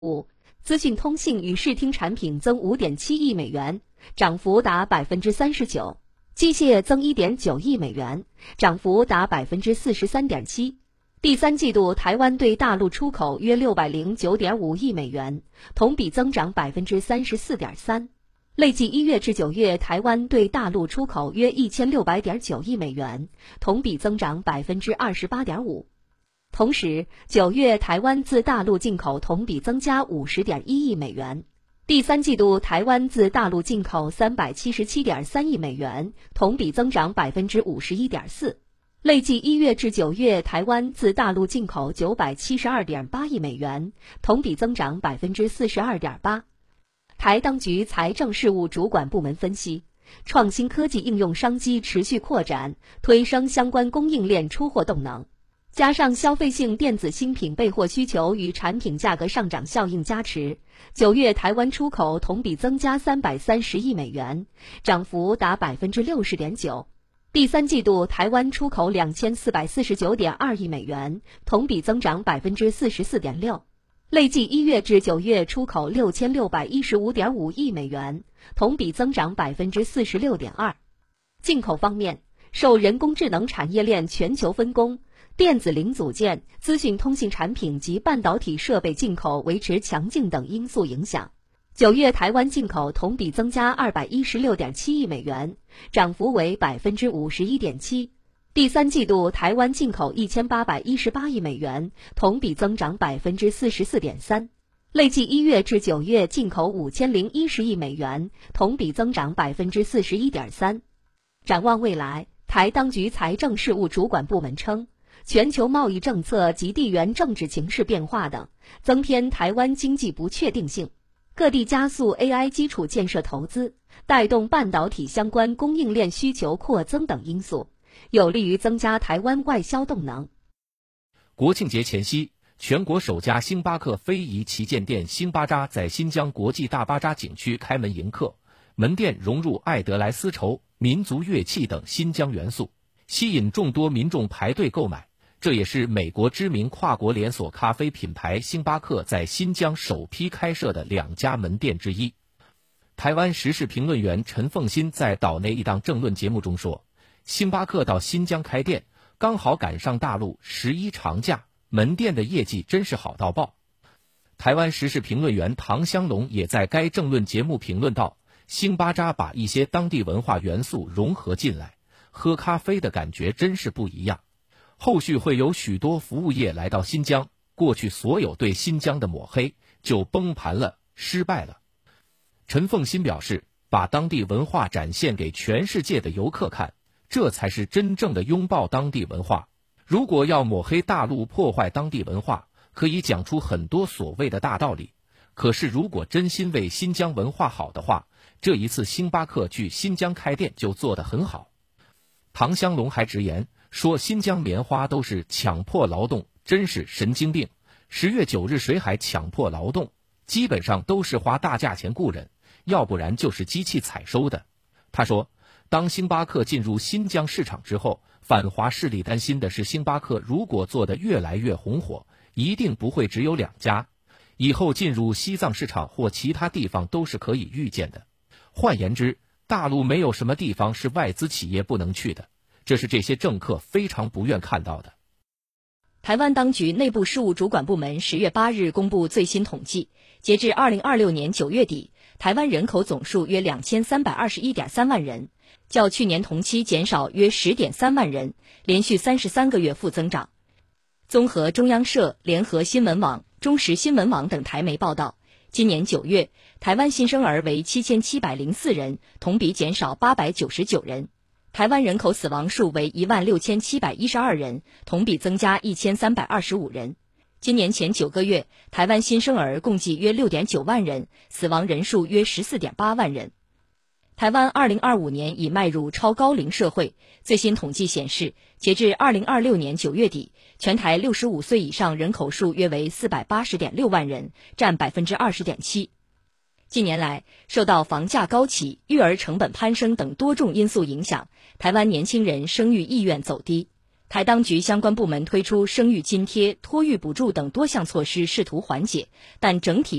五，资讯通信与视听产品增5.7亿美元，涨幅达39%；机械增1.9亿美元，涨幅达43.7%。第三季度，台湾对大陆出口约609.5亿美元，同比增长34.3%。累计1月至9月，台湾对大陆出口约1600.9亿美元，同比增长28.5%。同时，9月台湾自大陆进口同比增加50.1亿美元。第三季度，台湾自大陆进口377.3亿美元，同比增长51.4%。累计1月至9月，台湾自大陆进口972.8亿美元，同比增长42.8%。台当局财政事务主管部门分析，创新科技应用商机持续扩展，推升相关供应链出货动能。加上消费性电子新品备货需求与产品价格上涨效应加持，9月台湾出口同比增加330亿美元，涨幅达60.9%。第三季度，台湾出口2449.2亿美元，同比增长44.6%。累计1月至9月出口6615.5亿美元，同比增长46.2%。进口方面，受人工智能产业链全球分工、电子零组件、资讯通信产品及半导体设备进口维持强劲等因素影响，9月台湾进口同比增加216.7亿美元，涨幅为51.7%。第三季度，台湾进口1818亿美元，同比增长44.3%。累计1月至9月进口5010亿美元，同比增长41.3%。展望未来，台当局财政事务主管部门称，全球贸易政策及地缘政治情势变化等，增添台湾经济不确定性。各地加速 AI 基础建设投资，带动半导体相关供应链需求扩增等因素，有利于增加台湾外销动能。 国庆节前夕，全国首家星巴克非遗旗舰店星巴扎在新疆国际大巴扎景区开门迎客，门店融入爱德莱丝绸、民族乐器等新疆元素，吸引众多民众排队购买。这也是美国知名跨国连锁咖啡品牌星巴克在新疆首批开设的2家门店之一。台湾时事评论员陈凤新在岛内一档政论节目中说，星巴克到新疆开店，刚好赶上大陆11长假，门店的业绩真是好到爆。台湾时事评论员唐香龙也在该政论节目评论道，星巴扎把一些当地文化元素融合进来，喝咖啡的感觉真是不一样。后续会有许多服务业来到新疆，过去所有对新疆的抹黑就崩盘了，失败了。陈凤新表示，把当地文化展现给全世界的游客看，这才是真正的拥抱当地文化。如果要抹黑大陆破坏当地文化，可以讲出很多所谓的大道理，可是如果真心为新疆文化好的话，这一次星巴克去新疆开店就做得很好。唐香龙还直言说，新疆棉花都是强迫劳动，真是神经病。10月9日谁还强迫劳动？基本上都是花大价钱雇人，要不然就是机器采收的。他说，当星巴克进入新疆市场之后，反华势力担心的是星巴克如果做得越来越红火，一定不会只有2家，以后进入西藏市场或其他地方都是可以预见的。换言之，大陆没有什么地方是外资企业不能去的，这是这些政客非常不愿看到的。 台湾当局内部事务主管部门10月8日公布最新统计，截至2026年9月底，台湾人口总数约2321.3万人，较去年同期减少约10.3万人，连续33个月负增长。综合中央社、联合新闻网、中时新闻网等台媒报道，今年9月，台湾新生儿为7704人，同比减少899人。台湾人口死亡数为16712人，同比增加1325人。今年前9个月，台湾新生儿共计约6.9万人，死亡人数约14.8万人。台湾2025年已迈入超高龄社会，最新统计显示，截至2026年9月底，全台65岁以上人口数约为480.6万人，占20.7%。近年来，受到房价高企、育儿成本攀升等多种因素影响，台湾年轻人生育意愿走低。 台当局相关部门推出生育津贴、托育补助等多项措施，试图缓解，但整体